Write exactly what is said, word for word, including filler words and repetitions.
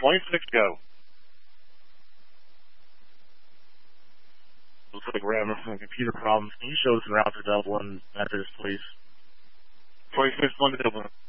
twenty-six to go. Looks like we're having some computer problems. Can you show us the route to Dublin, Methodist, please? twenty-six, one to Dublin.